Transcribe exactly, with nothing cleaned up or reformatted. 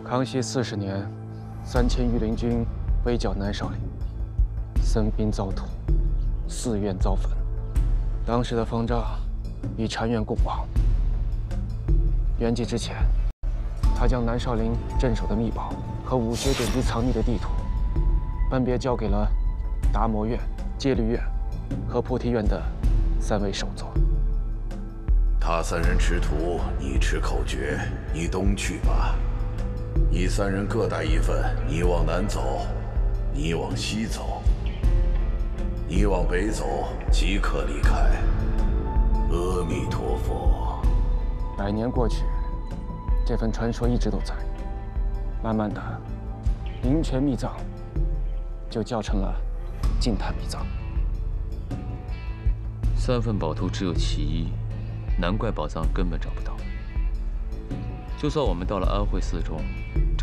康熙四十年，三千御林军围剿南少林，僧兵遭屠，寺院遭焚。当时的方丈以禅院共亡。圆寂之前，他将南少林镇守的秘宝和武学典籍藏匿的地图，分别交给了达摩院、戒律院和菩提院的三位首座。 他三人持图，你持口诀，你东去吧。你三人各带一份，你往南走，你往西走，你往北走，即可离开。阿弥陀佛。 百年过去，这份传说一直都在。慢慢的，灵泉秘藏就叫成了净坛秘藏。 三份宝图只有其一，难怪宝藏根本找不到。就算我们到了安慧寺中。